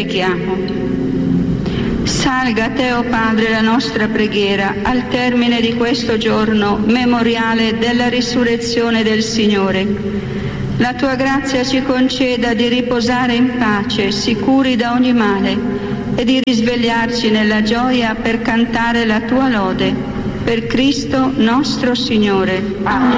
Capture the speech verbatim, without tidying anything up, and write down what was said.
preghiamo. Salga a te, o Padre, la nostra preghiera al termine di questo giorno memoriale della risurrezione del Signore. La tua grazia ci conceda di riposare in pace, sicuri da ogni male, e di risvegliarci nella gioia per cantare la tua lode. Per Cristo nostro Signore. Amen.